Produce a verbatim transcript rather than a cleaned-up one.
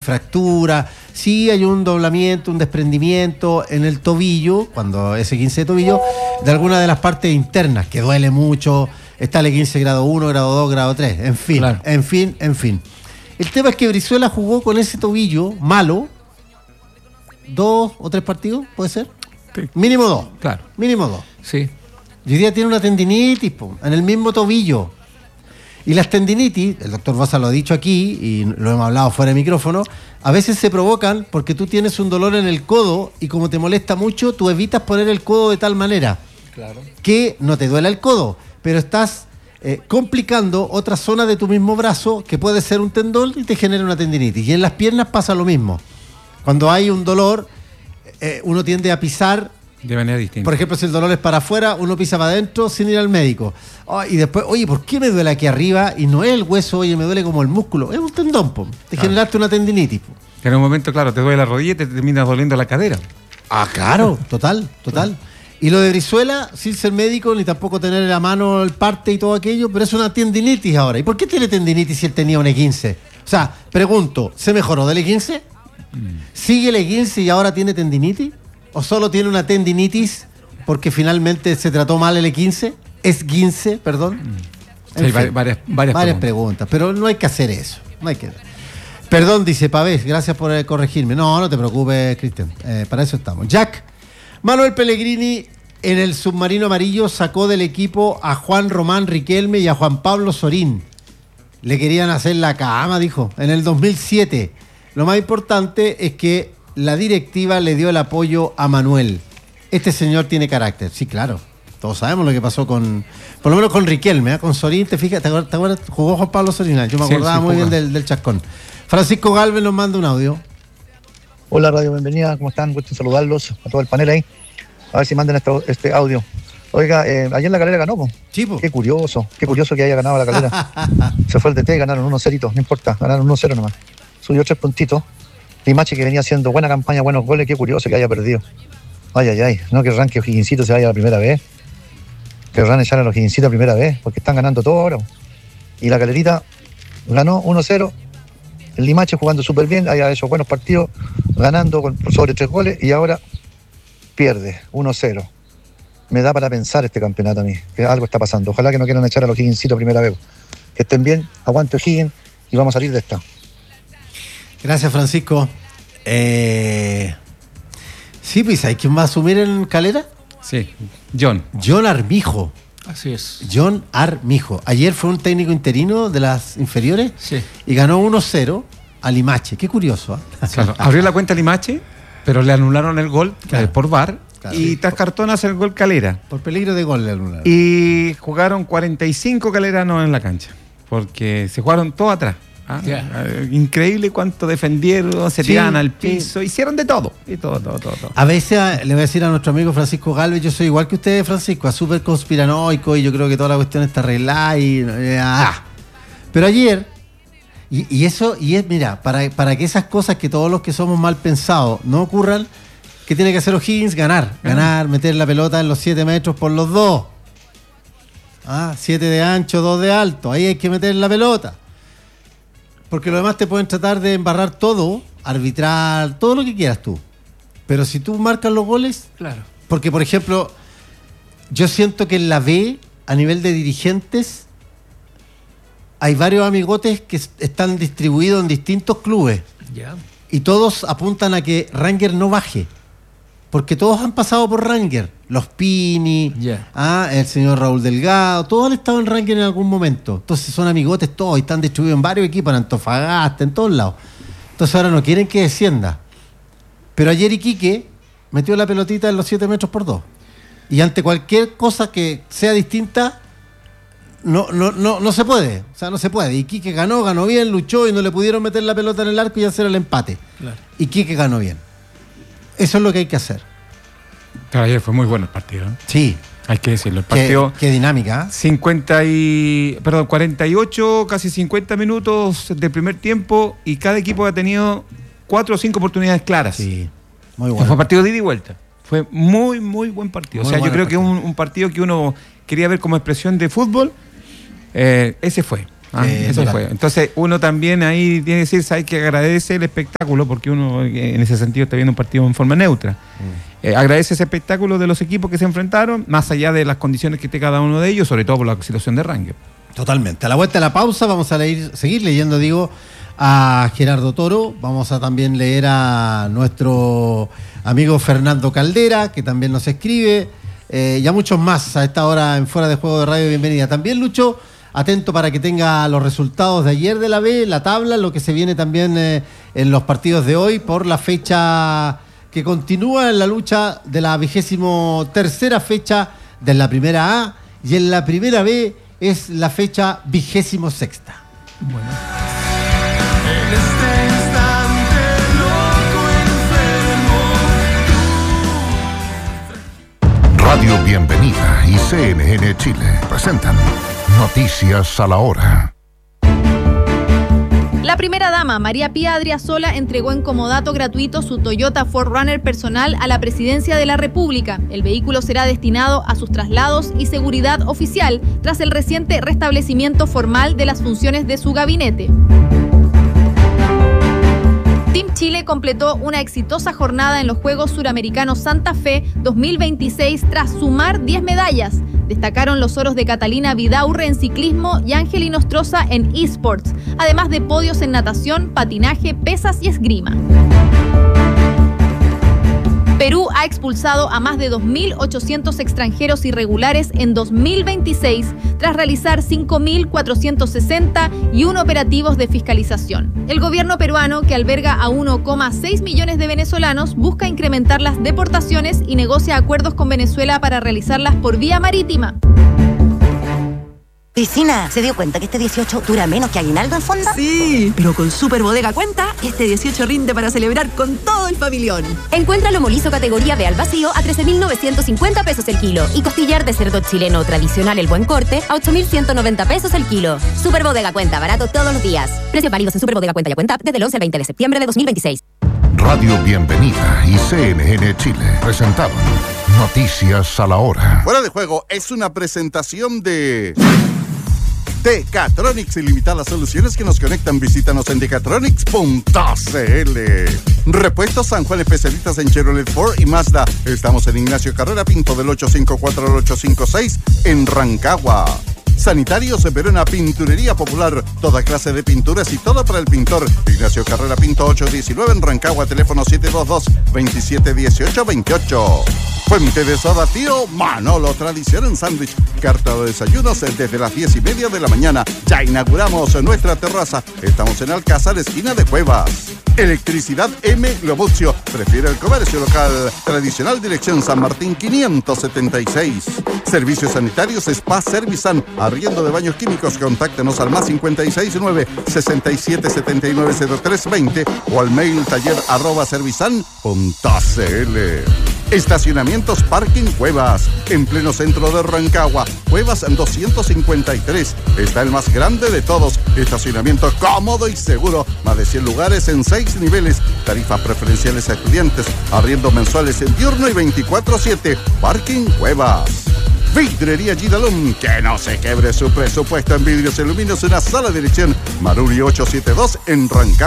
fractura, sí hay un doblamiento, un desprendimiento en el tobillo, cuando ese quince de tobillo, de alguna de las partes internas, que duele mucho, está el quince grado uno, grado dos, grado tres, en fin, claro. en fin, en fin. El tema es que Brizuela jugó con ese tobillo malo, dos o tres partidos, ¿puede ser? Sí. Mínimo dos. Claro. Mínimo dos. Sí. Y hoy día tiene una tendinitis, po, en el mismo tobillo. Y las tendinitis, el doctor Bosa lo ha dicho aquí, y lo hemos hablado fuera de micrófono, a veces se provocan porque tú tienes un dolor en el codo y como te molesta mucho, tú evitas poner el codo de tal manera claro. que no te duela el codo, pero estás eh, complicando otra zona de tu mismo brazo que puede ser un tendón y te genera una tendinitis. Y en las piernas pasa lo mismo. Cuando hay un dolor, eh, uno tiende a pisar de manera distinta. Por ejemplo, si el dolor es para afuera, uno pisa para adentro sin ir al médico. Oh, y después, oye, ¿por qué me duele aquí arriba? Y no es el hueso, oye, me duele como el músculo. Es un tendón, po. Te claro. generaste una tendinitis, po. Que en un momento, claro, te duele la rodilla y te termina doliendo la cadera. Ah, claro, total, total. Y lo de Brizuela, sin ser médico, ni tampoco tener en la mano el parte y todo aquello, pero es una tendinitis ahora. ¿Y por qué tiene tendinitis si él tenía un E quince? O sea, pregunto, ¿se mejoró del E quince? Mm. ¿Sigue el E quince y ahora tiene tendinitis? ¿O solo tiene una tendinitis porque finalmente se trató mal el E quince? ¿Es quince, perdón? Sí, fin, varias, varias, varias preguntas. preguntas. Pero no hay que hacer eso. No hay que... Perdón, dice Pavés, gracias por eh, corregirme. No, no te preocupes, Cristian. Eh, para eso estamos. Jack, Manuel Pellegrini en el submarino amarillo sacó del equipo a Juan Román Riquelme y a Juan Pablo Sorín. Le querían hacer la cama, dijo, en el dos mil siete. Lo más importante es que la directiva le dio el apoyo a Manuel. Este señor tiene carácter. Sí, claro. Todos sabemos lo que pasó con... Por lo menos con Riquelme, ¿eh? Con Sorín, ¿te fijas? ¿Te acuerdas? ¿Te acuerdas? Jugó Juan Pablo Sorín. Yo me acordaba sí, sí, muy bien del, del chascón. Francisco Galvez nos manda un audio. Hola, Radio Bienvenida. ¿Cómo están? Gusto saludarlos a todo el panel ahí. A ver si mandan este, este audio. Oiga, eh, ayer la Calera ganó, po. Sí, po. Qué curioso. Qué curioso que haya ganado la Calera. Se fue el D T, ganaron uno cero, no importa. Ganaron uno cero nomás. Subió tres puntitos. Limache, que venía haciendo buena campaña, buenos goles, qué curioso que haya perdido. Ay, ay, ay, no que Ranque O'Higginsito se vaya la primera vez. Que Ran echar a los O'Higginsito la primera vez, porque están ganando todo ahora. Y la Calerita ganó uno cero. El Limache jugando súper bien, haya hecho buenos partidos, ganando con, sobre tres goles, y ahora pierde uno cero. Me da para pensar este campeonato a mí, que algo está pasando. Ojalá que no quieran echar a los O'Higginsito primera vez. Que estén bien, aguante O'Higgins y vamos a salir de esta. Gracias, Francisco. Eh... Sí, pues, ¿hay quién va a asumir en Calera? Sí, John. John Armijo. Así es. John Armijo. Ayer fue un técnico interino de las inferiores sí. y ganó uno cero a Limache. Qué curioso, ¿eh? Claro. Abrió la cuenta Limache, pero le anularon el gol claro. eh, por V A R claro. y tras cartonas el gol Calera. Por peligro de gol le anularon. Y jugaron cuarenta y cinco caleranos en la cancha, porque se jugaron todos atrás. ¿Ah? Yeah. Increíble cuánto defendieron, se sí, tiraban al piso, sí. hicieron de todo, y todo, todo, todo, todo. A veces le voy a decir a nuestro amigo Francisco Galvez, yo soy igual que usted, Francisco, a súper conspiranoico y yo creo que toda la cuestión está arreglada y ah. Pero ayer, y, y eso, y es, mira, para, para que esas cosas que todos los que somos mal pensados no ocurran, ¿qué tiene que hacer O'Higgins? Ganar, ganar, uh-huh. meter la pelota en los siete metros por los dos. Ah, siete de ancho, dos de alto, ahí hay que meter la pelota. Porque lo demás te pueden tratar de embarrar todo, arbitrar, todo lo que quieras tú. Pero si tú marcas los goles... Claro. Porque, por ejemplo, yo siento que en la B, a nivel de dirigentes, hay varios amigotes que están distribuidos en distintos clubes. Ya. Yeah. Y todos apuntan a que Ranger no baje. Porque todos han pasado por Ranger. Los Pini, yeah. ah, el señor Raúl Delgado, todos han estado en Ranger en algún momento. Entonces son amigotes todos y están distribuidos en varios equipos, en Antofagasta, en todos lados. Entonces ahora no quieren que descienda. Pero ayer Iquique metió la pelotita en los siete metros por dos. Y ante cualquier cosa que sea distinta, no, no, no, no se puede. O sea, no se puede. Iquique ganó, ganó bien, luchó y no le pudieron meter la pelota en el arco y hacer el empate. Claro. Iquique ganó bien. Eso es lo que hay que hacer. Claro, ayer fue muy bueno el partido, ¿eh? Sí. Hay que decirlo. El partido. Qué, qué dinámica. ¿eh? cincuenta y. Perdón, cuarenta y ocho, casi cincuenta minutos del primer tiempo y cada equipo ha tenido cuatro o cinco oportunidades claras. Sí. Muy bueno. Fue un partido de ida y vuelta. Fue muy, muy buen partido. Muy o sea, yo creo partido. que un, un partido que uno quería ver como expresión de fútbol, eh, ese fue. Ah, eh, eso fue. Entonces uno también ahí tiene que decir, sabes que agradece el espectáculo, porque uno en ese sentido está viendo un partido en forma neutra. Mm. Eh, agradece ese espectáculo de los equipos que se enfrentaron, más allá de las condiciones que esté cada uno de ellos, sobre todo por la situación de Rangel. Totalmente. A la vuelta de la pausa vamos a leer, seguir leyendo, digo, a Gerardo Toro. Vamos a también leer a nuestro amigo Fernando Caldera, que también nos escribe, eh, y a muchos más a esta hora en Fuera de Juego de Radio. Bienvenida. También, Lucho, atento para que tenga los resultados de ayer de la B, la tabla, lo que se viene también eh, en los partidos de hoy por la fecha que continúa en la lucha de la vigésimo tercera fecha de la primera A, y en la primera B es la fecha vigésimo sexta. Bueno. En este instante loco enfermo. Radio Bienvenida y C N N Chile presentan Noticias a la Hora. La primera dama, María Pía Adriasola, entregó en comodato gratuito su Toyota cuatro runner personal a la Presidencia de la República. El vehículo será destinado a sus traslados y seguridad oficial tras el reciente restablecimiento formal de las funciones de su gabinete. Team Chile completó una exitosa jornada en los Juegos Suramericanos Santa Fe dos mil veintiséis tras sumar diez medallas. Destacaron los oros de Catalina Vidaurre en ciclismo y Ángel Inostroza en eSports, además de podios en natación, patinaje, pesas y esgrima. Perú ha expulsado a más de dos mil ochocientos extranjeros irregulares en dos mil veintiséis tras realizar cinco mil cuatrocientos sesenta y uno operativos de fiscalización. El gobierno peruano, que alberga a uno coma seis millones de venezolanos, busca incrementar las deportaciones y negocia acuerdos con Venezuela para realizarlas por vía marítima. Vecina, ¿se dio cuenta que este dieciocho dura menos que aguinaldo en Fonda? Sí, pero con Super Bodega Cuenta, este dieciocho rinde para celebrar con todo el familión. Encuentra lomo liso categoría B al vacío a trece mil novecientos cincuenta pesos el kilo y costillar de cerdo chileno tradicional El Buen Corte a ocho mil ciento noventa pesos el kilo. Super Bodega Cuenta, barato todos los días. Precios válidos en Super Bodega Cuenta y Cuenta desde el once al veinte de septiembre de dos mil veintiséis. Radio Bienvenida y C N N Chile presentaron Noticias a la Hora. Fuera de Juego es una presentación de Decatronics, ilimitadas soluciones que nos conectan. Visítanos en decatronics punto c l. Repuestos San Juan, especialistas en Chevrolet, Ford y Mazda. Estamos en Ignacio Carrera Pinto del ocho cinco cuatro al ocho cinco seis en Rancagua. Sanitarios Verona, Pinturería Popular, toda clase de pinturas y todo para el pintor. Ignacio Carrera Pinto ocho diecinueve en Rancagua, teléfono siete dos dos, veintisiete dieciocho veintiocho. Fuente de Soda Tío Manolo, tradición en sándwich. Carta de desayunos desde las diez y media de la mañana. Ya inauguramos nuestra terraza. Estamos en Alcázar, esquina de Cuevas. Electricidad M. Globucio. Prefiere el comercio local. Tradicional, dirección San Martín quinientos setenta y seis. Servicios sanitarios Spa Servisan. Arriendo de baños químicos. Contáctenos al más cincuenta y seis nueve, sesenta y siete setenta y nueve cero tres veinte o al mail taller arroba servisan punto c l. Estacionamientos Parking Cuevas, en pleno centro de Rancagua, Cuevas doscientos cincuenta y tres. Está el más grande de todos. Estacionamiento cómodo y seguro. Más de cien lugares en seis niveles. Tarifas preferenciales a estudiantes. Arriendo mensuales en diurno y veinticuatro siete. Parking Cuevas. Vidrería Gidalum, que no se quebre su presupuesto en vidrios y aluminios. Una sola dirección. Maruri ochocientos setenta y dos en Rancagua.